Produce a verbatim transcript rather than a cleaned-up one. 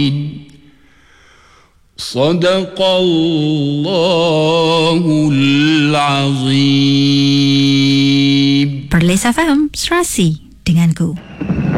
صدق الله العظيم. Perlis F M, Serasi denganku.